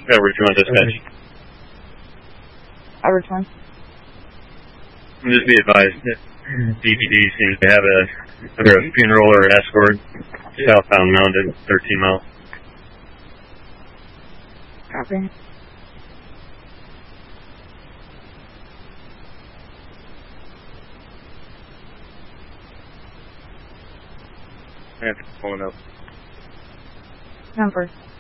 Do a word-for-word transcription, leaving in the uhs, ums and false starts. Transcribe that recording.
Edward two on dispatch. Edward one. Just be advised that D P D seems to have a either a funeral or an escort southbound mounted thirteen miles. Copy. Pulling up. Number.